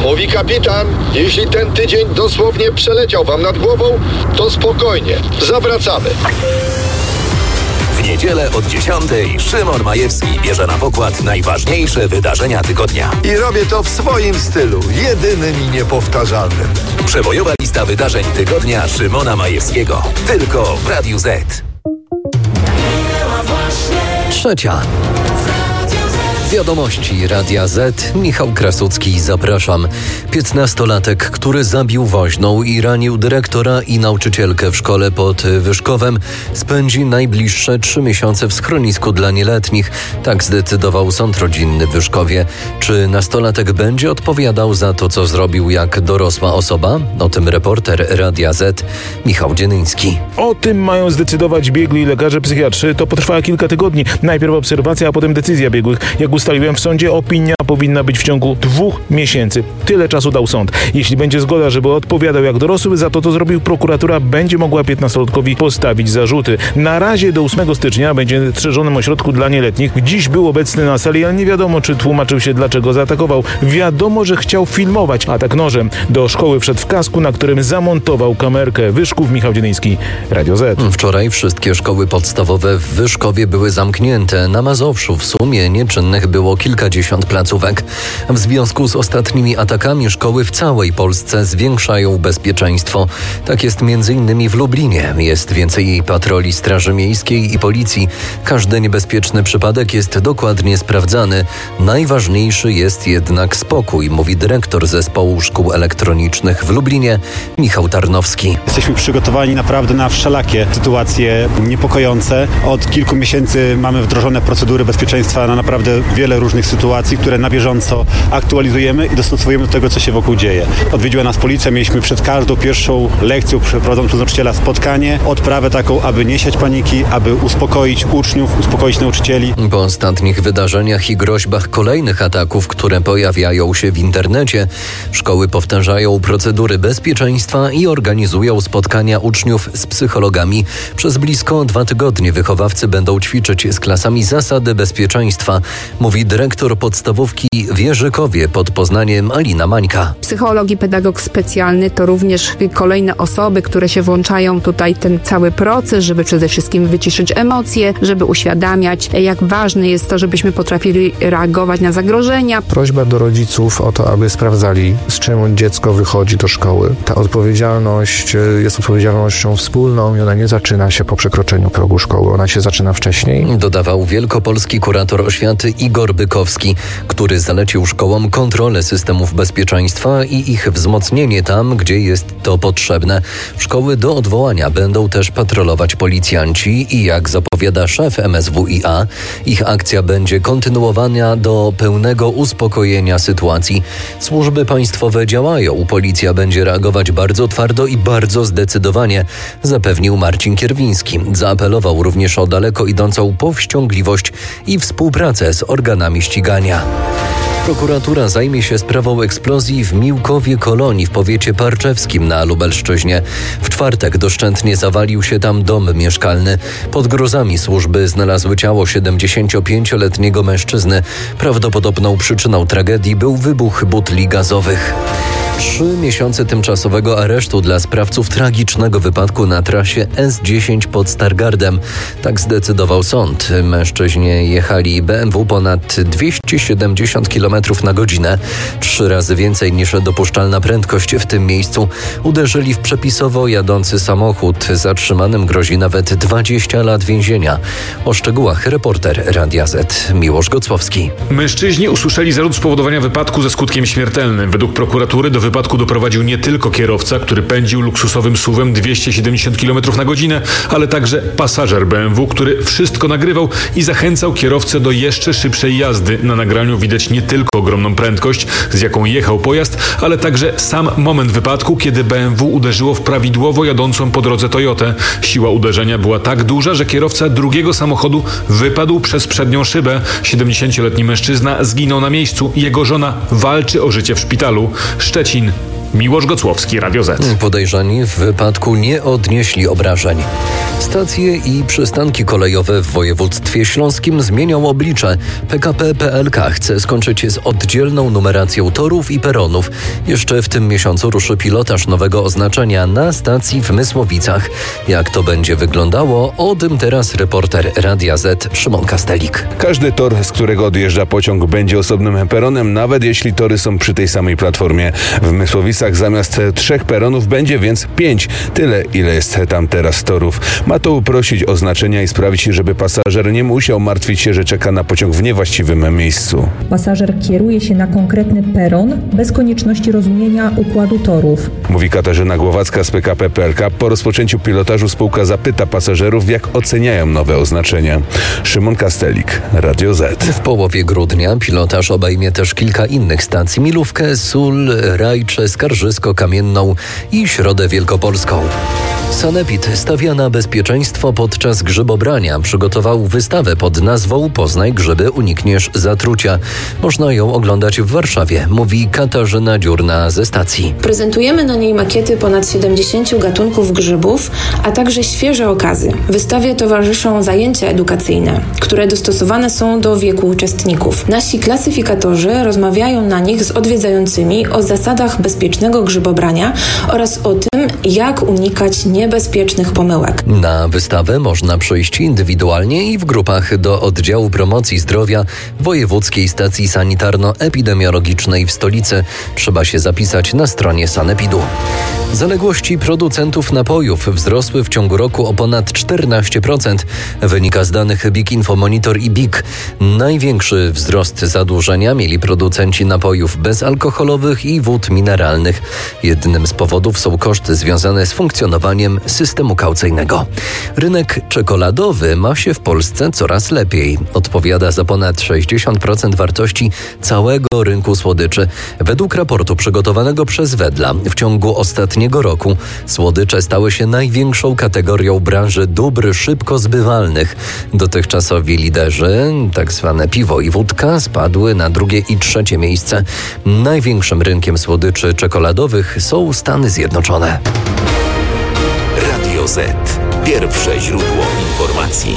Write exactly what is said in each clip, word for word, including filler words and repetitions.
Mówi kapitan, jeśli ten tydzień dosłownie przeleciał wam nad głową, to spokojnie, zawracamy. W niedzielę od dziesiątej Szymon Majewski bierze na pokład najważniejsze wydarzenia tygodnia. I robię to w swoim stylu, jedynym i niepowtarzalnym. Przebojowa lista wydarzeń tygodnia Szymona Majewskiego. Tylko w Radiu Z. Trzecia. Wiadomości Radia Z. Michał Krasucki, zapraszam. Piętnastolatek, który zabił woźną i ranił dyrektora i nauczycielkę w szkole pod Wyszkowem, spędzi najbliższe trzy miesiące w schronisku dla nieletnich. Tak zdecydował sąd rodzinny w Wyszkowie. Czy nastolatek będzie odpowiadał za to, co zrobił jak dorosła osoba? O tym reporter Radia Z Michał Dzienyński. O tym mają zdecydować biegli lekarze psychiatrzy. To potrwa kilka tygodni. Najpierw obserwacja, a potem decyzja biegłych. Jak ustaliłem w sądzie, opinia powinna być w ciągu dwóch miesięcy. Tyle czasu dał sąd. Jeśli będzie zgoda, żeby odpowiadał jak dorosły za to, co zrobił, prokuratura będzie mogła piętnastolatkowi postawić zarzuty. Na razie do ósmego stycznia będzie w strzeżonym ośrodku dla nieletnich. Dziś był obecny na sali, ale nie wiadomo, czy tłumaczył się, dlaczego zaatakował. Wiadomo, że chciał filmować atak nożem. Do szkoły wszedł w kasku, na którym zamontował kamerkę. Wyszków, Michał Dzienyński, Radio Z. Wczoraj wszystkie szkoły podstawowe w Wyszkowie były zamknięte. Na Mazowszu w sumie nieczynnych było kilkadziesiąt placówek. W związku z ostatnimi atakami szkoły w całej Polsce zwiększają bezpieczeństwo. Tak jest między innymi w Lublinie. Jest więcej patroli Straży Miejskiej i Policji. Każdy niebezpieczny przypadek jest dokładnie sprawdzany. Najważniejszy jest jednak spokój, mówi dyrektor Zespołu Szkół Elektronicznych w Lublinie, Michał Tarnowski. Jesteśmy przygotowani naprawdę na wszelakie sytuacje niepokojące. Od kilku miesięcy mamy wdrożone procedury bezpieczeństwa na naprawdę wiele różnych sytuacji, które na bieżąco aktualizujemy i dostosowujemy do tego, co się wokół dzieje. Odwiedziła nas policja, mieliśmy przed każdą pierwszą lekcją przeprowadzoną przez nauczyciela spotkanie, odprawę taką, aby nie siać paniki, aby uspokoić uczniów, uspokoić nauczycieli. Po ostatnich wydarzeniach i groźbach kolejnych ataków, które pojawiają się w internecie, szkoły powtarzają procedury bezpieczeństwa i organizują spotkania uczniów z psychologami. Przez blisko dwa tygodnie wychowawcy będą ćwiczyć z klasami zasady bezpieczeństwa, mówi dyrektor podstawówki w Jerzykowie pod Poznaniem Alina Mańka. Psycholog i pedagog specjalny to również kolejne osoby, które się włączają tutaj ten cały proces, żeby przede wszystkim wyciszyć emocje, żeby uświadamiać, jak ważne jest to, żebyśmy potrafili reagować na zagrożenia. Prośba do rodziców o to, aby sprawdzali, z czym dziecko wychodzi do szkoły. Ta odpowiedzialność jest odpowiedzialnością wspólną i ona nie zaczyna się po przekroczeniu progu szkoły, ona się zaczyna wcześniej. Dodawał wielkopolski kurator oświaty Igor Bykowski, który zalecił szkołom kontrolę systemów bezpieczeństwa i ich wzmocnienie tam, gdzie jest to potrzebne. Szkoły do odwołania będą też patrolować policjanci i jak zapowiada szef M S W i A, ich akcja będzie kontynuowana do pełnego uspokojenia sytuacji. Służby państwowe działają, policja będzie reagować bardzo twardo i bardzo zdecydowanie, zapewnił Marcin Kierwiński. Zaapelował również o daleko idącą powściągliwość i współpracę z organami ścigania. Prokuratura zajmie się sprawą eksplozji w Miłkowie Kolonii w powiecie parczewskim na Lubelszczyźnie. W czwartek doszczętnie zawalił się tam dom mieszkalny. Pod gruzami służby znalazły ciało siedemdziesięciopięcioletniego mężczyzny. Prawdopodobną przyczyną tragedii był wybuch butli gazowych. Trzy miesiące tymczasowego aresztu dla sprawców tragicznego wypadku na trasie S dziesięć pod Stargardem. Tak zdecydował sąd. Mężczyźni jechali B M W ponad dwieście siedemdziesiąt kilometrów na godzinę. Trzy razy więcej niż dopuszczalna prędkość w tym miejscu. Uderzyli w przepisowo jadący samochód. Zatrzymanym grozi nawet dwadzieścia lat więzienia. O szczegółach reporter Radia Z Miłosz Gocłowski. Mężczyźni usłyszeli zarzut spowodowania wypadku ze skutkiem śmiertelnym. Według prokuratury do wypadku doprowadził nie tylko kierowca, który pędził luksusowym suwem dwieście siedemdziesiąt kilometrów na godzinę, ale także pasażer B M W, który wszystko nagrywał i zachęcał kierowcę do jeszcze szybszej jazdy. Na nagraniu widać nie tylko ogromną prędkość, z jaką jechał pojazd, ale także sam moment wypadku, kiedy B M W uderzyło w prawidłowo jadącą po drodze Toyotę. Siła uderzenia była tak duża, że kierowca drugiego samochodu wypadł przez przednią szybę. siedemdziesięcioletni mężczyzna zginął na miejscu. Jego żona walczy o życie w szpitalu. Szczecin. Miłosz Gocłowski, Radio Z. Podejrzani w wypadku nie odnieśli obrażeń. Stacje i przystanki kolejowe w województwie śląskim zmienią oblicze. P K P P L K chce skończyć z oddzielną numeracją torów i peronów. Jeszcze w tym miesiącu ruszy pilotaż nowego oznaczenia na stacji w Mysłowicach. Jak to będzie wyglądało? O tym teraz reporter Radia Z Szymon Kastelik. Każdy tor, z którego odjeżdża pociąg, będzie osobnym peronem, nawet jeśli tory są przy tej samej platformie. W Mysłowicach zamiast trzech peronów będzie więc pięć. Tyle, ile jest tam teraz torów. Ma to uprościć oznaczenia i sprawić, żeby pasażer nie musiał martwić się, że czeka na pociąg w niewłaściwym miejscu. Pasażer kieruje się na konkretny peron bez konieczności rozumienia układu torów. Mówi Katarzyna Głowacka z P K P P L K. Po rozpoczęciu pilotażu spółka zapyta pasażerów, jak oceniają nowe oznaczenia. Szymon Kastelik, Radio Z. W połowie grudnia pilotaż obejmie też kilka innych stacji. Milówkę, Sól, Rajcze, Skarżysko-Kamienną i Środę Wielkopolską. Sanepid stawia na bezpieczeństwo podczas grzybobrania. Przygotował wystawę pod nazwą Poznaj grzyby, unikniesz zatrucia. Można ją oglądać w Warszawie, mówi Katarzyna Dziurna ze stacji. Prezentujemy na niej makiety ponad siedemdziesięciu gatunków grzybów, a także świeże okazy. Wystawie towarzyszą zajęcia edukacyjne, które dostosowane są do wieku uczestników. Nasi klasyfikatorzy rozmawiają na nich z odwiedzającymi o zasadach bezpiecznego grzybobrania oraz o tym, jak unikać niebezpiecznych pomyłek. Na wystawę można przyjść indywidualnie i w grupach do oddziału promocji zdrowia Wojewódzkiej Stacji Sanitarno-Epidemiologicznej w stolicy. Trzeba się zapisać na stronie Sanepidu. Zaległości producentów napojów wzrosły w ciągu roku o ponad czternaście procent. Wynika z danych B I K Info Monitor i B I K. Największy wzrost zadłużenia mieli producenci napojów bezalkoholowych i wód mineralnych. Jednym z powodów są koszty związane z funkcjonowaniem systemu kaucyjnego. Rynek czekoladowy ma się w Polsce coraz lepiej. Odpowiada za ponad sześćdziesiąt procent wartości całego rynku słodyczy. Według raportu przygotowanego przez Wedla w ciągu ostatniego roku słodycze stały się największą kategorią branży dóbr szybko zbywalnych. Dotychczasowi liderzy, tak zwane piwo i wódka, spadły na drugie i trzecie miejsce. Największym rynkiem słodyczy czekoladowych są Stany Zjednoczone. Radio Z. Pierwsze źródło informacji.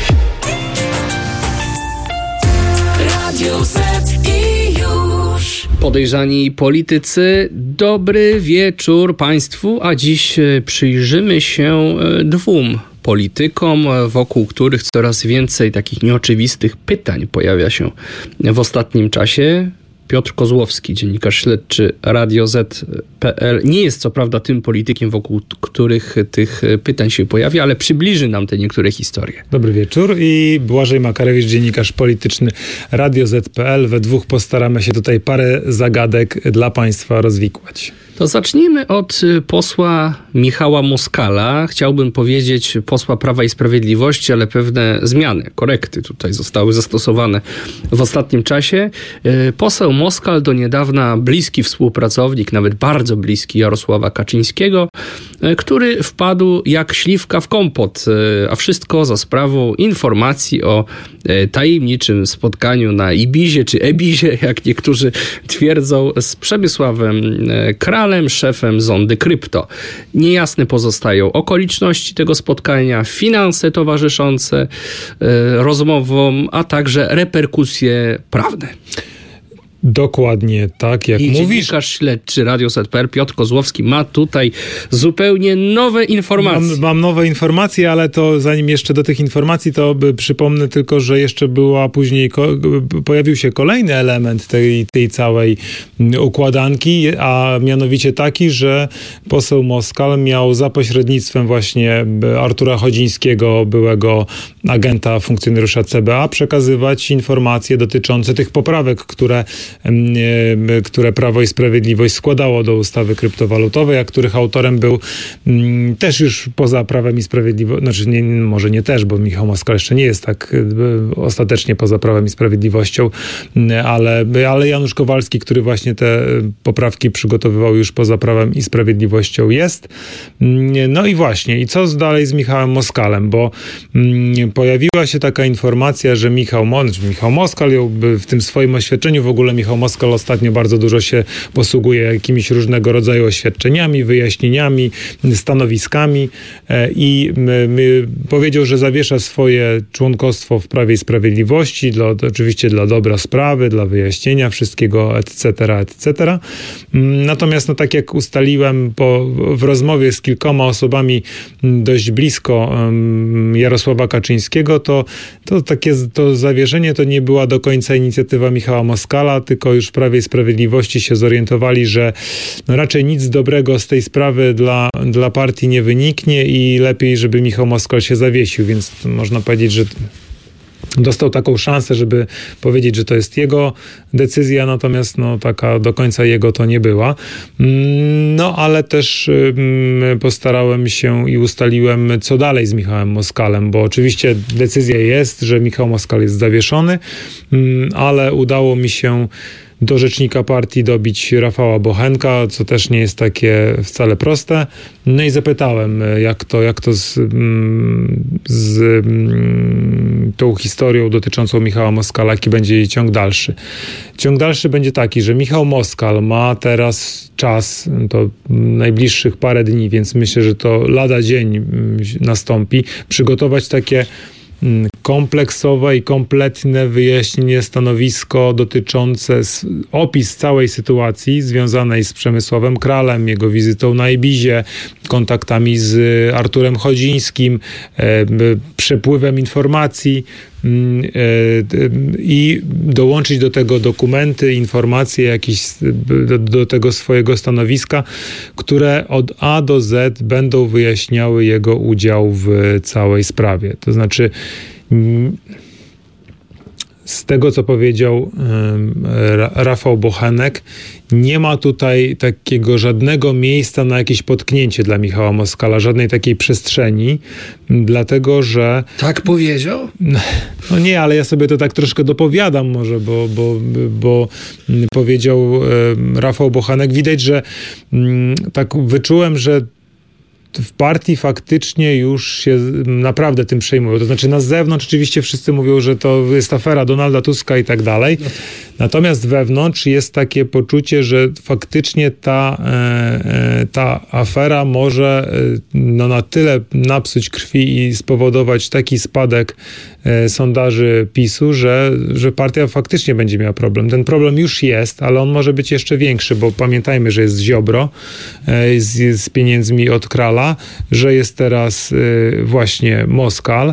Radio Z i już. Podejrzani politycy, dobry wieczór Państwu, a dziś przyjrzymy się dwóm politykom, wokół których coraz więcej takich nieoczywistych pytań pojawia się w ostatnim czasie. Piotr Kozłowski, dziennikarz śledczy Radio Z kropka P L, nie jest co prawda tym politykiem, wokół których tych pytań się pojawia, ale przybliży nam te niektóre historie. Dobry wieczór i Błażej Makarewicz, dziennikarz polityczny Radio Z kropka P L. We dwóch postaramy się tutaj parę zagadek dla Państwa rozwikłać. To zacznijmy od posła Michała Moskala. Chciałbym powiedzieć posła Prawa i Sprawiedliwości, ale pewne zmiany, korekty tutaj zostały zastosowane w ostatnim czasie. Poseł Moskal, do niedawna bliski współpracownik, nawet bardzo bliski Jarosława Kaczyńskiego, który wpadł jak śliwka w kompot, a wszystko za sprawą informacji o tajemniczym spotkaniu na Ibizie, czy Ebizie, jak niektórzy twierdzą, z Przemysławem Kralem, szefem Zondy Krypto. Niejasne pozostają okoliczności tego spotkania, finanse towarzyszące rozmowom, a także reperkusje prawne. Dokładnie tak, jak I mówisz. Dziennikarz śledczy Radio Z kropka P L Piotr Kozłowski ma tutaj zupełnie nowe informacje. Mam, mam nowe informacje, ale to zanim jeszcze do tych informacji, to by przypomnę tylko, że jeszcze była później, ko- pojawił się kolejny element tej, tej całej układanki, a mianowicie taki, że poseł Moskal miał za pośrednictwem właśnie Artura Chodzińskiego, byłego agenta, funkcjonariusza C B A, przekazywać informacje dotyczące tych poprawek, które które Prawo i Sprawiedliwość składało do ustawy kryptowalutowej, a których autorem był m, też już poza Prawem i Sprawiedliwością, znaczy nie, może nie też, bo Michał Moskal jeszcze nie jest tak y, ostatecznie poza Prawem i Sprawiedliwością, y, ale, ale Janusz Kowalski, który właśnie te poprawki przygotowywał już poza Prawem i Sprawiedliwością, jest. Y, no i właśnie, i co dalej z Michałem Moskalem, bo y, pojawiła się taka informacja, że Michał, Michał Moskal ją w tym swoim oświadczeniu, w ogóle Michał Moskal ostatnio bardzo dużo się posługuje jakimiś różnego rodzaju oświadczeniami, wyjaśnieniami, stanowiskami i powiedział, że zawiesza swoje członkostwo w Prawie i Sprawiedliwości, dla, oczywiście dla dobra sprawy, dla wyjaśnienia wszystkiego, et cetera, et cetera. Natomiast, no tak jak ustaliłem po, w rozmowie z kilkoma osobami dość blisko um, Jarosława Kaczyńskiego, to, to takie to zawieszenie to nie była do końca inicjatywa Michała Moskala, tylko już w Prawie i Sprawiedliwości się zorientowali, że no raczej nic dobrego z tej sprawy dla, dla partii nie wyniknie i lepiej, żeby Michał Moskal się zawiesił, więc można powiedzieć, że dostał taką szansę, żeby powiedzieć, że to jest jego decyzja, natomiast no, taka do końca jego to nie była. No, ale też postarałem się i ustaliłem, co dalej z Michałem Moskalem, bo oczywiście decyzja jest, że Michał Moskal jest zawieszony, ale udało mi się do rzecznika partii dobić Rafała Bochenka, co też nie jest takie wcale proste. No i zapytałem, jak to, jak to z, z tą historią dotyczącą Michała Moskala, jaki będzie jej ciąg dalszy. Ciąg dalszy będzie taki, że Michał Moskal ma teraz czas, to najbliższych parę dni, więc myślę, że to lada dzień nastąpi, przygotować takie kompleksowe i kompletne wyjaśnienie, stanowisko dotyczące opis całej sytuacji związanej z Przemysławem Kralem, jego wizytą na Ibizie, kontaktami z Arturem Chodzińskim, e, przepływem informacji e, e, i dołączyć do tego dokumenty, informacje jakieś do, do tego swojego stanowiska, które od A do Z będą wyjaśniały jego udział w całej sprawie. To znaczy z tego, co powiedział Rafał Bochenek, nie ma tutaj takiego żadnego miejsca na jakieś potknięcie dla Michała Moskala, żadnej takiej przestrzeni, dlatego że... Tak powiedział? No nie, ale ja sobie to tak troszkę dopowiadam może, bo, bo, bo powiedział Rafał Bochenek. Widać, że tak wyczułem, że w partii faktycznie już się naprawdę tym przejmują. To znaczy na zewnątrz oczywiście wszyscy mówią, że to jest afera Donalda Tuska i tak dalej. Natomiast wewnątrz jest takie poczucie, że faktycznie ta, e, ta afera może no, na tyle napsuć krwi i spowodować taki spadek e, sondaży PiSu, że, że partia faktycznie będzie miała problem. Ten problem już jest, ale on może być jeszcze większy, bo pamiętajmy, że jest Ziobro e, z, z pieniędzmi od Krala, że jest teraz e, właśnie Moskal,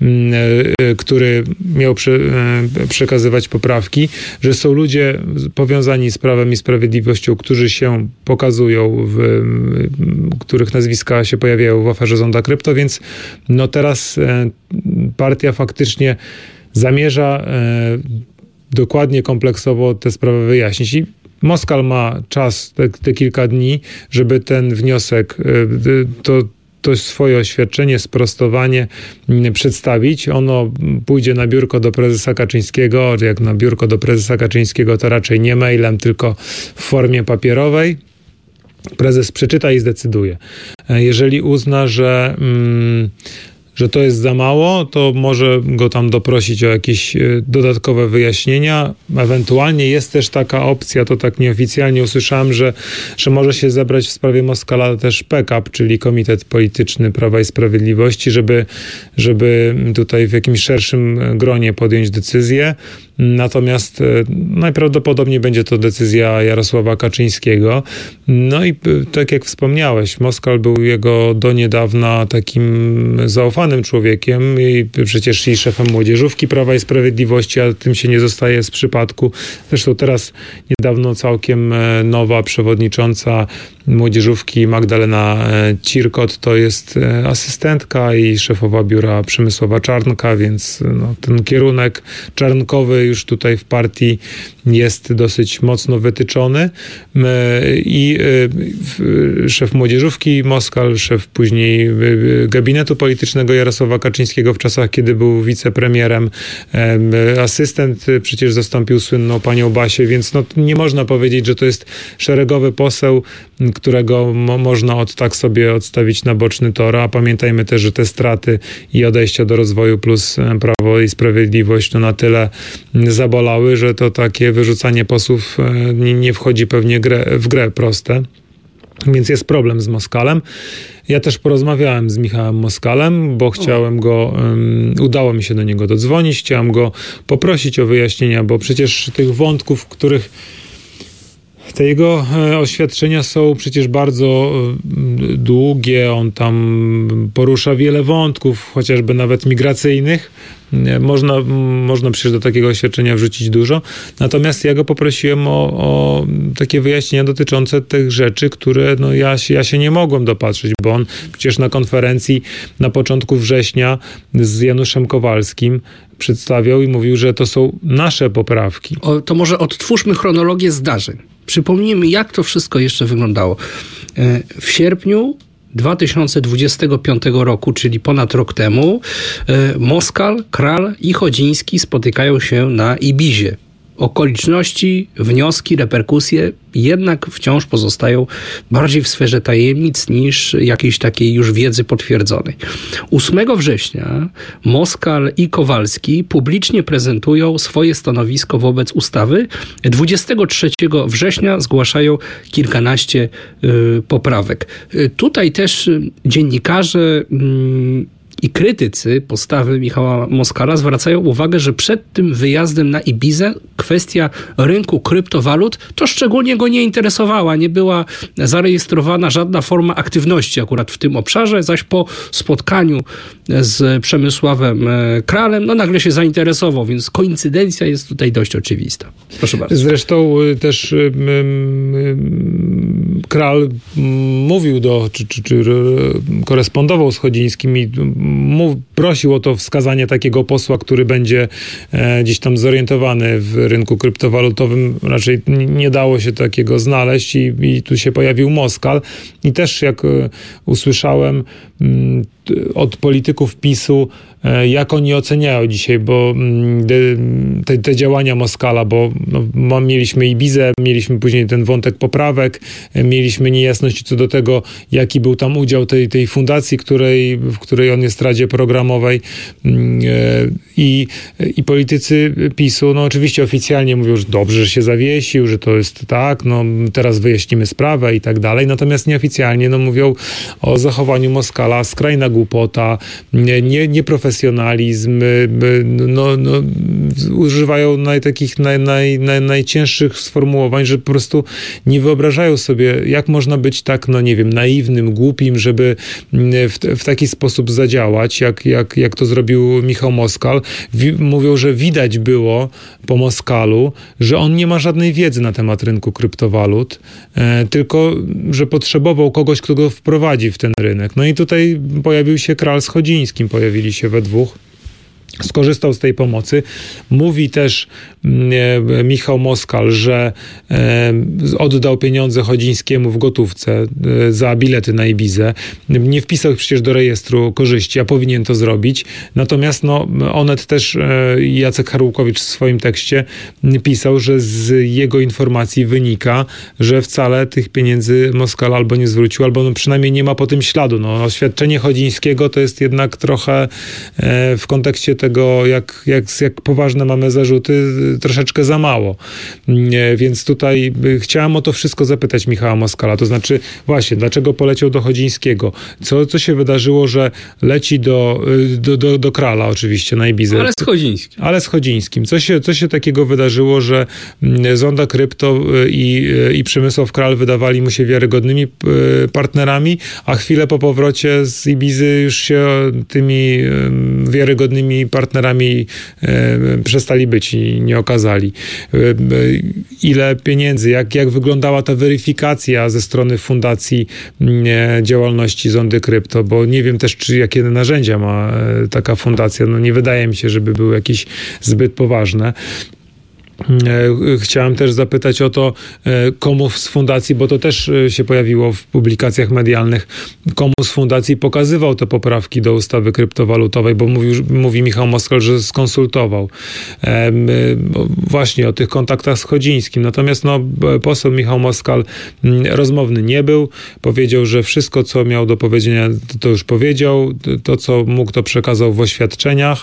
który miał prze, przekazywać poprawki, że są ludzie powiązani z Prawem i Sprawiedliwością, którzy się pokazują, w, których nazwiska się pojawiają w aferze Zonda Krypto, więc no teraz partia faktycznie zamierza dokładnie, kompleksowo te sprawy wyjaśnić. I Moskal ma czas, te, te kilka dni, żeby ten wniosek, to to swoje oświadczenie, sprostowanie przedstawić. Ono pójdzie na biurko do prezesa Kaczyńskiego. Jak na biurko do prezesa Kaczyńskiego, to raczej nie mailem, tylko w formie papierowej. Prezes przeczyta i zdecyduje. Jeżeli uzna, że... Mm, że to jest za mało, to może go tam doprosić o jakieś dodatkowe wyjaśnienia. Ewentualnie jest też taka opcja, to tak nieoficjalnie usłyszałem, że, że może się zebrać w sprawie Moskala też P K P, czyli Komitet Polityczny Prawa i Sprawiedliwości, żeby, żeby tutaj w jakimś szerszym gronie podjąć decyzję. Natomiast najprawdopodobniej będzie to decyzja Jarosława Kaczyńskiego. No i tak jak wspomniałeś, Moskal był jego do niedawna takim zaufanym człowiekiem i przecież i szefem młodzieżówki Prawa i Sprawiedliwości, a tym się nie zostaje z przypadku. Zresztą teraz niedawno całkiem nowa przewodnicząca młodzieżówki Magdalena Cirkot to jest asystentka i szefowa biura Przemysława Czarnka, więc no, ten kierunek czarnkowy już tutaj w partii jest dosyć mocno wytyczony i szef młodzieżówki Moskal, szef później gabinetu politycznego Jarosława Kaczyńskiego w czasach, kiedy był wicepremierem, asystent przecież zastąpił słynną panią Basię, więc no, nie można powiedzieć, że to jest szeregowy poseł, którego mo- można od tak sobie odstawić na boczny tor, a pamiętajmy też, że te straty i odejścia do rozwoju plus Prawo i Sprawiedliwość no na tyle zabolały, że to takie wyrzucanie posłów nie, nie wchodzi pewnie grę, w grę proste. Więc jest problem z Moskalem. Ja też porozmawiałem z Michałem Moskalem, bo chciałem go, um, udało mi się do niego dodzwonić, chciałem go poprosić o wyjaśnienia, bo przecież tych wątków, których te jego e, oświadczenia są przecież bardzo e, długie, on tam porusza wiele wątków, chociażby nawet migracyjnych. E, można, można przecież do takiego oświadczenia wrzucić dużo. Natomiast ja go poprosiłem o, o takie wyjaśnienia dotyczące tych rzeczy, które no, ja, ja się nie mogłem dopatrzeć, bo on przecież na konferencji na początku września z Januszem Kowalskim przedstawiał i mówił, że to są nasze poprawki. O, to może odtwórzmy chronologię zdarzeń. Przypomnijmy, jak to wszystko jeszcze wyglądało. W sierpniu dwa tysiące dwudziestego piątego roku, czyli ponad rok temu, Moskal, Kral i Chodziński spotykają się na Ibizie. Okoliczności, wnioski, reperkusje jednak wciąż pozostają bardziej w sferze tajemnic niż jakiejś takiej już wiedzy potwierdzonej. ósmego września Moskal i Kowalski publicznie prezentują swoje stanowisko wobec ustawy. dwudziestego trzeciego września zgłaszają kilkanaście y, poprawek. Y, tutaj też y, dziennikarze y, i krytycy postawy Michała Moskala zwracają uwagę, że przed tym wyjazdem na Ibizę kwestia rynku kryptowalut to szczególnie go nie interesowała. Nie była zarejestrowana żadna forma aktywności akurat w tym obszarze, zaś po spotkaniu z Przemysławem Kralem, no nagle się zainteresował, więc koincydencja jest tutaj dość oczywista. Proszę bardzo. Zresztą też um, Kral mówił do, czy, czy, czy korespondował z Chodzińskim i Mów, prosił o to wskazanie takiego posła, który będzie e, gdzieś tam zorientowany w rynku kryptowalutowym. Raczej nie dało się takiego znaleźć i, i tu się pojawił Moskal. I też jak e, usłyszałem m, od polityków PiSu, e, jak oni oceniają dzisiaj, bo m, te, te działania Moskala, bo no, mieliśmy Ibizę, mieliśmy później ten wątek poprawek, e, mieliśmy niejasności co do tego, jaki był tam udział tej, tej fundacji, której, w której on jest w Radzie Programowej i, i politycy PiSu, no oczywiście oficjalnie mówią, że dobrze, że się zawiesił, że to jest tak, no teraz wyjaśnimy sprawę i tak dalej, natomiast nieoficjalnie no mówią o zachowaniu Moskala, skrajna głupota, nie, nie, nieprofesjonalizm, no, no, używają naj, takich naj, naj, naj, najcięższych sformułowań, że po prostu nie wyobrażają sobie, jak można być tak, no nie wiem, naiwnym, głupim, żeby w, w taki sposób zadziałać, jak, jak, jak to zrobił Michał Moskal. Wi- mówią, że widać było po Moskalu, że on nie ma żadnej wiedzy na temat rynku kryptowalut, e, tylko, że potrzebował kogoś, kto go wprowadzi w ten rynek. No i tutaj pojawił się Kral z Chodzińskim, pojawili się we dwóch. Skorzystał z tej pomocy. Mówi też e, Michał Moskal, że e, oddał pieniądze Chodzińskiemu w gotówce e, za bilety na Ibizę. Nie wpisał ich przecież do rejestru korzyści, a powinien to zrobić. Natomiast no, Onet też, e, Jacek Harłukowicz w swoim tekście pisał, że z jego informacji wynika, że wcale tych pieniędzy Moskal albo nie zwrócił, albo no, przynajmniej nie ma po tym śladu. No, oświadczenie Chodzińskiego to jest jednak trochę e, w kontekście tego, jak, jak, jak poważne mamy zarzuty, troszeczkę za mało. Więc tutaj chciałem o to wszystko zapytać Michała Moskala. To znaczy, właśnie, dlaczego poleciał do Chodzińskiego? Co, co się wydarzyło, że leci do, do, do, do Krala oczywiście na Ibizę? Ale z Chodzińskim. Ale z Chodzińskim. Co się, co się takiego wydarzyło, że Zonda Krypto i, i Przemysław Kral wydawali mu się wiarygodnymi partnerami, a chwilę po powrocie z Ibizy już się tymi wiarygodnymi partnerami e, przestali być i nie okazali. E, e, ile pieniędzy, jak, jak wyglądała ta weryfikacja ze strony fundacji e, działalności Zondy Krypto, bo nie wiem też, czy jakie narzędzia ma e, taka fundacja. No nie wydaje mi się, żeby były jakieś zbyt poważne. Chciałem też zapytać o to, komu z fundacji, bo to też się pojawiło w publikacjach medialnych, komu z fundacji pokazywał te poprawki do ustawy kryptowalutowej, bo mówił, mówi Michał Moskal, że skonsultował. Właśnie o tych kontaktach z Chodzińskim. Natomiast no, poseł Michał Moskal rozmowny nie był. Powiedział, że wszystko, co miał do powiedzenia, to już powiedział. To, co mógł, to przekazał w oświadczeniach.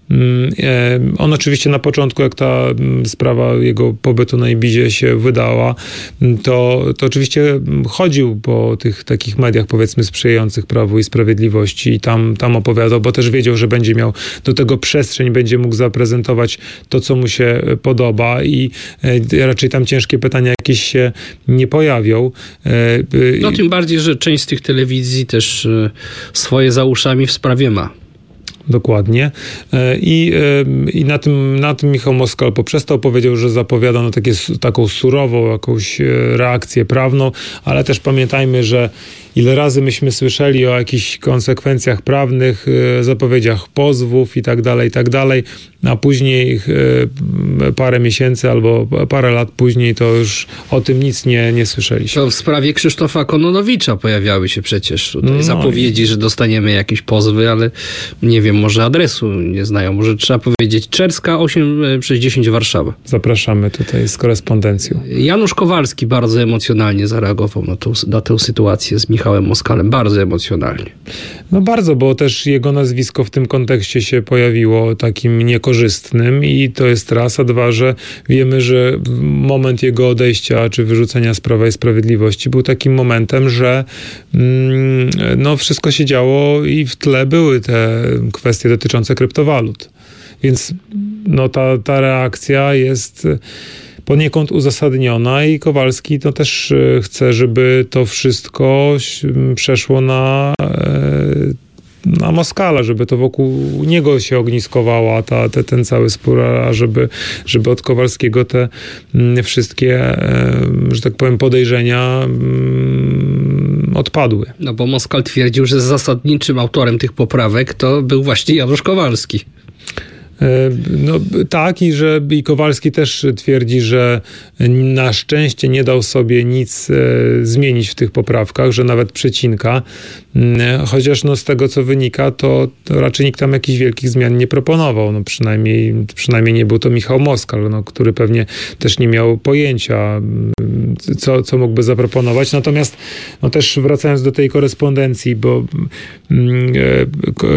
On oczywiście na początku, jak ta sprawa jego pobytu na Ibizie się wydała, to, to oczywiście chodził po tych takich mediach, powiedzmy, sprzyjających Prawu i Sprawiedliwości i tam, tam opowiadał, bo też wiedział, że będzie miał do tego przestrzeń, będzie mógł zaprezentować to, co mu się podoba i raczej tam ciężkie pytania jakieś się nie pojawią. No tym bardziej, że część z tych telewizji też swoje za uszami w sprawie ma. Dokładnie. I, i na, tym, na tym Michał Moskal poprzestał, powiedział, że zapowiada no takie, taką surową jakąś reakcję prawną, ale też pamiętajmy, że ile razy myśmy słyszeli o jakichś konsekwencjach prawnych, zapowiedziach pozwów i tak dalej, i tak dalej, a później parę miesięcy albo parę lat później to już o tym nic nie, nie słyszeliśmy. To w sprawie Krzysztofa Kononowicza pojawiały się przecież tutaj no zapowiedzi, i... że dostaniemy jakieś pozwy, ale nie wiem, może adresu nie znają, może trzeba powiedzieć Czerska osiem przez dziesięć Warszawa. Zapraszamy tutaj z korespondencją. Janusz Kowalski bardzo emocjonalnie zareagował na, tą, na tę sytuację z Michałem Moskalem, bardzo emocjonalnie. No bardzo, bo też jego nazwisko w tym kontekście się pojawiło takim niekorzystnym i to jest raz, a dwa, że wiemy, że moment jego odejścia czy wyrzucenia z Prawa i Sprawiedliwości był takim momentem, że mm, no wszystko się działo i w tle były te kwestie dotyczące kryptowalut. Więc no ta, ta reakcja jest poniekąd uzasadniona i Kowalski to też chce, żeby to wszystko przeszło na, na Moskala, żeby to wokół niego się ogniskowała ta, te, ten cały spór, a żeby, żeby od Kowalskiego te wszystkie, że tak powiem, podejrzenia odpadły. No bo Moskal twierdził, że zasadniczym autorem tych poprawek to był właśnie Janusz Kowalski. No tak, i że i Kowalski też twierdzi, że na szczęście nie dał sobie nic e, zmienić w tych poprawkach, że nawet przecinka, e, chociaż no z tego co wynika, to, to raczej nikt tam jakichś wielkich zmian nie proponował, no przynajmniej, przynajmniej nie był to Michał Moskal, no, który pewnie też nie miał pojęcia, co, co mógłby zaproponować. Natomiast no też wracając do tej korespondencji, bo e, e,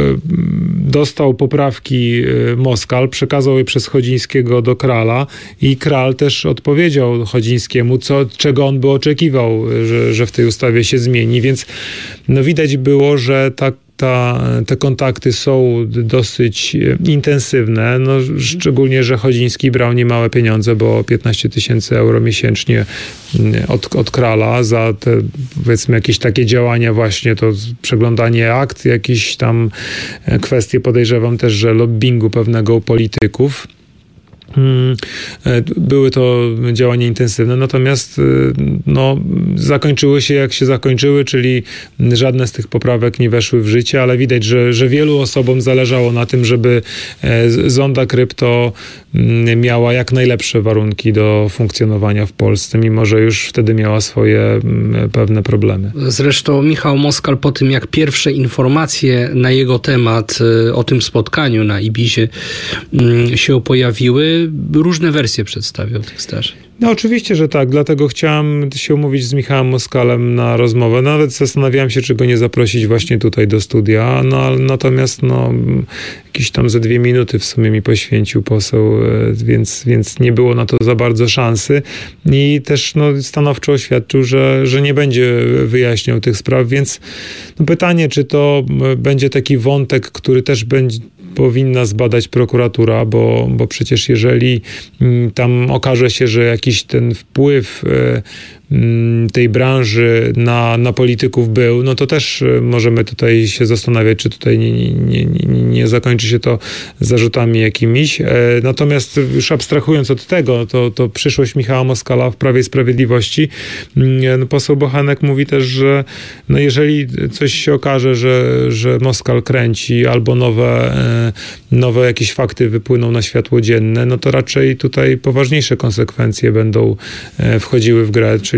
dostał poprawki e, Moskal, przekazał je przez Chodzińskiego do Krala i Kral też odpowiedział Chodzińskiemu, co, czego on by oczekiwał, że, że w tej ustawie się zmieni, więc no widać było, że ta Ta, te kontakty są dosyć intensywne, no, szczególnie, że Chodziński brał niemałe pieniądze, bo piętnaście tysięcy euro miesięcznie od, od Krala za te, powiedzmy, jakieś takie działania właśnie, to przeglądanie akt, jakieś tam kwestie, podejrzewam też, że lobbingu pewnego u polityków. Były to działania intensywne, natomiast no, zakończyły się jak się zakończyły, czyli żadne z tych poprawek nie weszły w życie, ale widać, że, że wielu osobom zależało na tym, żeby Zonda Krypto miała jak najlepsze warunki do funkcjonowania w Polsce, mimo że już wtedy miała swoje pewne problemy. Zresztą Michał Moskal po tym, jak pierwsze informacje na jego temat o tym spotkaniu na Ibizie się pojawiły, różne wersje przedstawiał tych zdarzeń. No oczywiście, że tak. Dlatego chciałem się umówić z Michałem Moskalem na rozmowę. Nawet zastanawiałem się, czy go nie zaprosić właśnie tutaj do studia. No, natomiast no, jakieś tam ze dwie minuty w sumie mi poświęcił poseł, więc, więc nie było na to za bardzo szansy. I też no, stanowczo oświadczył, że, że nie będzie wyjaśniał tych spraw, więc no, pytanie, czy to będzie taki wątek, który też będzie powinna zbadać prokuratura, bo, bo przecież jeżeli tam okaże się, że jakiś ten wpływ tej branży na, na polityków był, no to też możemy tutaj się zastanawiać, czy tutaj nie, nie, nie, nie zakończy się to zarzutami jakimiś. Natomiast już abstrahując od tego, to, to przyszłość Michała Moskala w Prawie i Sprawiedliwości, no poseł Bochenek mówi też, że no jeżeli coś się okaże, że, że Moskal kręci albo nowe, nowe jakieś fakty wypłyną na światło dzienne, no to raczej tutaj poważniejsze konsekwencje będą wchodziły w grę, czyli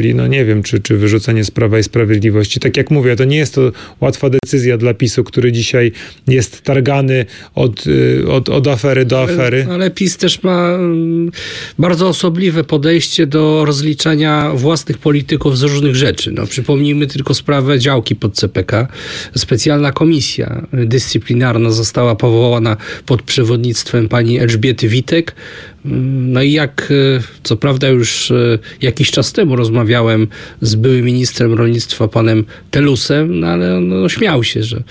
czyli no nie wiem, czy, czy wyrzucenie z Prawa i Sprawiedliwości. Tak jak mówię, to nie jest to łatwa decyzja dla PiSu, który dzisiaj jest targany od, od, od afery do afery. Ale, ale PiS też ma bardzo osobliwe podejście do rozliczania własnych polityków z różnych rzeczy. No, przypomnijmy tylko sprawę działki pod C P K. Specjalna komisja dyscyplinarna została powołana pod przewodnictwem pani Elżbiety Witek. No i jak, co prawda już jakiś czas temu rozmawiałem z byłym ministrem rolnictwa, panem Telusem, no ale on no, śmiał się, że,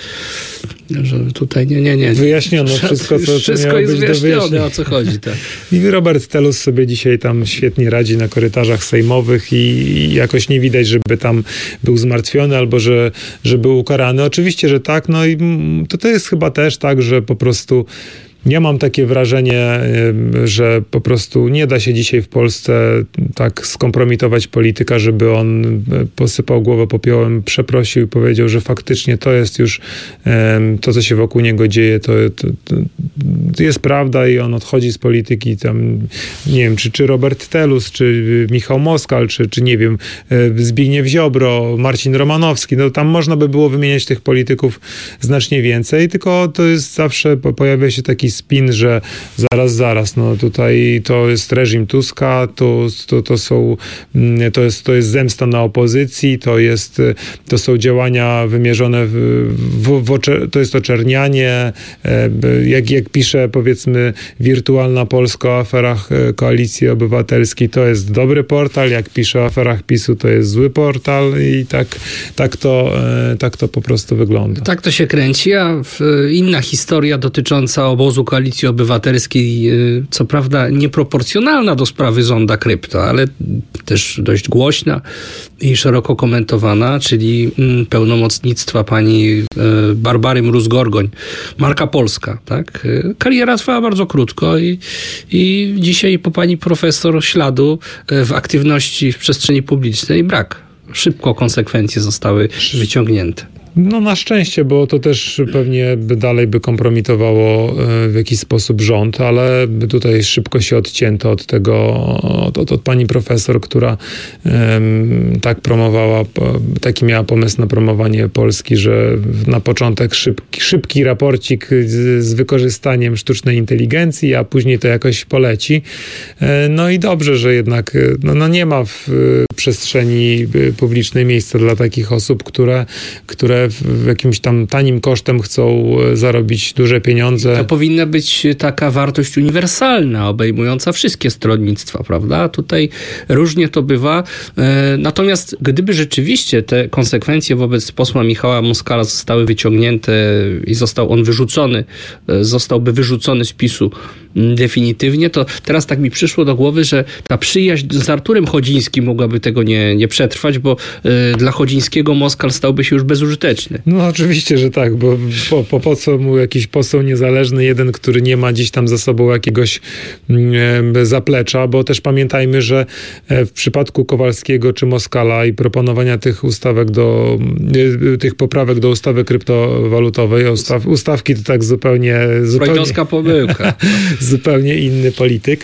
że tutaj nie, nie, nie. Wyjaśniono wszystko, co, co wszystko miało jest być wyjaśnione, do wyjaśnienia. o co chodzi. Tak. I Robert Telus sobie dzisiaj tam świetnie radzi na korytarzach sejmowych i, i jakoś nie widać, żeby tam był zmartwiony albo że, że był ukarany. Oczywiście, że tak, no i to, to jest chyba też tak, że po prostu ja mam takie wrażenie, że po prostu nie da się dzisiaj w Polsce tak skompromitować polityka, żeby on posypał głowę popiołem, przeprosił i powiedział, że faktycznie to jest już to, co się wokół niego dzieje, to, to, to jest prawda i on odchodzi z polityki. Tam, nie wiem, czy, czy Robert Telus, czy Michał Moskal, czy, czy nie wiem, Zbigniew Ziobro, Marcin Romanowski. No tam można by było wymieniać tych polityków znacznie więcej, tylko to jest zawsze, pojawia się taki spin, że zaraz, zaraz, no tutaj to jest reżim Tuska, to, to, to są, to jest, to jest zemsta na opozycji, to jest, to są działania wymierzone w, w, w ocze, to jest oczernianie, jak, jak pisze powiedzmy Wirtualna Polska o aferach Koalicji Obywatelskiej, to jest dobry portal, jak pisze o aferach PiSu, to jest zły portal i tak, tak, to, tak to po prostu wygląda. Tak to się kręci, a inna historia dotycząca obozu Koalicji Obywatelskiej, co prawda nieproporcjonalna do sprawy zonda krypto, ale też dość głośna i szeroko komentowana, czyli pełnomocnictwa pani Barbary Mróz-Gorgoń, Marka Polska. Tak? Kariera trwała bardzo krótko i, i dzisiaj po pani profesor śladu w aktywności w przestrzeni publicznej brak. Szybko konsekwencje zostały wyciągnięte. No na szczęście, bo to też pewnie by dalej by kompromitowało w jakiś sposób rząd, ale tutaj szybko się odcięto od tego, od, od, od pani profesor, która um, tak promowała, taki miała pomysł na promowanie Polski, że na początek szybki, szybki raporcik z, z wykorzystaniem sztucznej inteligencji, a później to jakoś poleci. No i dobrze, że jednak no, no nie ma w przestrzeni publicznej miejsca dla takich osób, które, które w jakimś tam tanim kosztem chcą zarobić duże pieniądze. To powinna być taka wartość uniwersalna, obejmująca wszystkie stronnictwa, prawda? Tutaj różnie to bywa. Natomiast gdyby rzeczywiście te konsekwencje wobec posła Michała Moskala zostały wyciągnięte i został on wyrzucony, zostałby wyrzucony z PiSu definitywnie, to teraz tak mi przyszło do głowy, że ta przyjaźń z Arturem Chodzińskim mogłaby tego nie, nie przetrwać, bo y, dla Chodzińskiego Moskal stałby się już bezużyteczny. No oczywiście, że tak, bo po, po, po co mu jakiś poseł niezależny, jeden, który nie ma gdzieś tam za sobą jakiegoś e, zaplecza, bo też pamiętajmy, że w przypadku Kowalskiego czy Moskala i proponowania tych ustawek do, e, tych poprawek do ustawy kryptowalutowej, ustaw, ustawki to tak zupełnie... Freudowska pomyłka. Zupełnie inny polityk.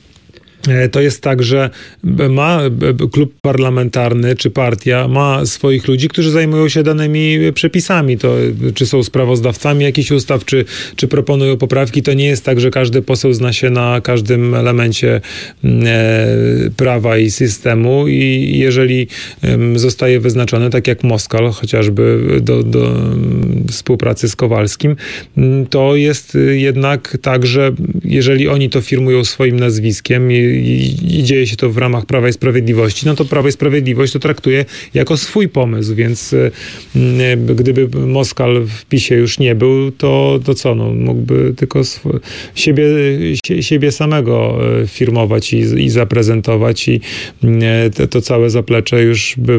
To jest tak, że ma klub parlamentarny czy partia ma swoich ludzi, którzy zajmują się danymi przepisami. To czy są sprawozdawcami jakichś ustaw, czy, czy proponują poprawki. To nie jest tak, że każdy poseł zna się na każdym elemencie e, prawa i systemu i jeżeli e, zostaje wyznaczony, tak jak Moskal chociażby do, do współpracy z Kowalskim, to jest jednak tak, że jeżeli oni to firmują swoim nazwiskiem i I, i dzieje się to w ramach Prawa i Sprawiedliwości, no to Prawo i Sprawiedliwość to traktuje jako swój pomysł, więc y, y, gdyby Moskal w PiSie już nie był, to, to co, no, mógłby tylko sw- siebie, sie, siebie samego firmować i, i zaprezentować i y, to, to całe zaplecze już by,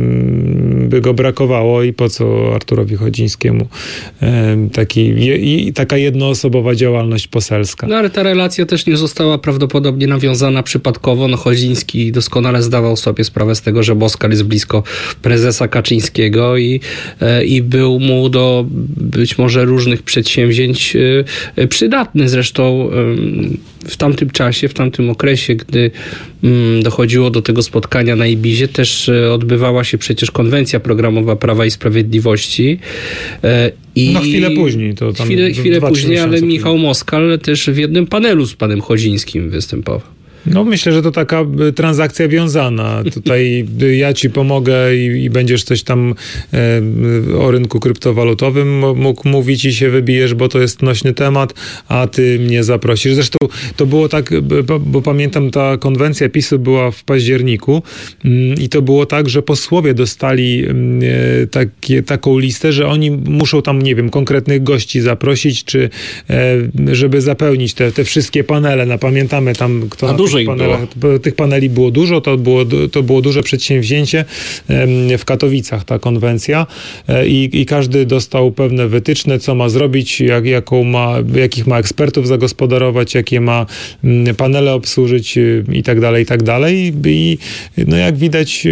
by go brakowało i po co Arturowi Chodzińskiemu y, taki, i, i taka jednoosobowa działalność poselska. No ale ta relacja też nie została prawdopodobnie nawiązana przypadkowo. No Chodziński doskonale zdawał sobie sprawę z tego, że Moskal jest blisko prezesa Kaczyńskiego i, i był mu do być może różnych przedsięwzięć przydatny. Zresztą w tamtym czasie, w tamtym okresie, gdy mm, dochodziło do tego spotkania na Ibizie, też e, odbywała się przecież konwencja programowa Prawa i Sprawiedliwości. E, i no chwilę później. To tam chwilę chwilę później, ale później. Michał Moskal też w jednym panelu z panem Chodzińskim występował. No myślę, że to taka transakcja wiązana. Tutaj ja ci pomogę i, i będziesz coś tam e, o rynku kryptowalutowym mógł mówić i się wybijesz, bo to jest nośny temat, a ty mnie zaprosisz. Zresztą to było tak, bo, bo pamiętam, ta konwencja PiSu była w październiku mm, i to było tak, że posłowie dostali e, takie, taką listę, że oni muszą tam, nie wiem, konkretnych gości zaprosić, czy e, żeby zapełnić te, te wszystkie panele. No, pamiętamy tam, kto a na tych panelach, tych paneli było dużo, to było, to było duże przedsięwzięcie w Katowicach, ta konwencja i, i każdy dostał pewne wytyczne, co ma zrobić, jak, jaką ma, jakich ma ekspertów zagospodarować, jakie ma panele obsłużyć i tak dalej, i tak dalej. I no jak widać,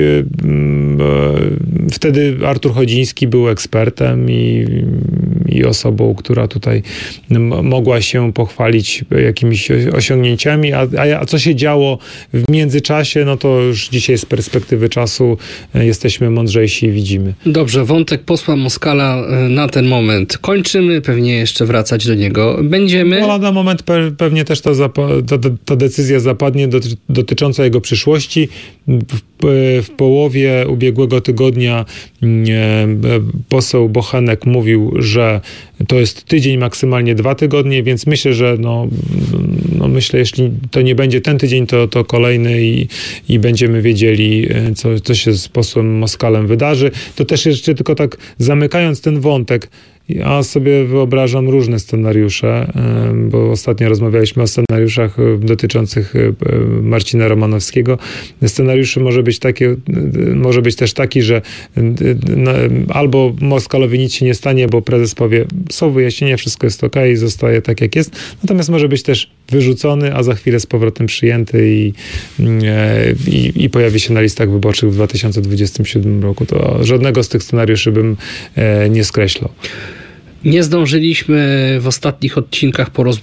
wtedy Artur Chodziński był ekspertem i, i osobą, która tutaj mogła się pochwalić jakimiś osiągnięciami, a, a co się działo w międzyczasie, no to już dzisiaj z perspektywy czasu jesteśmy mądrzejsi i widzimy. Dobrze, wątek posła Moskala na ten moment kończymy, pewnie jeszcze wracać do niego będziemy. No, na moment pe- pewnie też ta, zapa- ta, ta decyzja zapadnie doty- dotycząca jego przyszłości. W, w połowie ubiegłego tygodnia e, poseł Bochenek mówił, że to jest tydzień, maksymalnie dwa tygodnie, więc myślę, że no, no myślę, jeśli to nie będzie ten tydzień, to, to kolejny i, i będziemy wiedzieli, co, co się z posłem Moskalem wydarzy. To też jeszcze tylko tak zamykając ten wątek, ja sobie wyobrażam różne scenariusze, bo ostatnio rozmawialiśmy o scenariuszach dotyczących Marcina Romanowskiego. Scenariuszy może być takie, może być też taki, że albo Moskalowi nic się nie stanie, bo prezes powie, są wyjaśnienia, wszystko jest okej, zostaje tak jak jest. Natomiast może być też wyrzucony, a za chwilę z powrotem przyjęty i, i, i pojawi się na listach wyborczych w dwa tysiące dwudziestym siódmym roku. To żadnego z tych scenariuszy bym nie skreślał. Nie zdążyliśmy w ostatnich odcinkach porozmawiać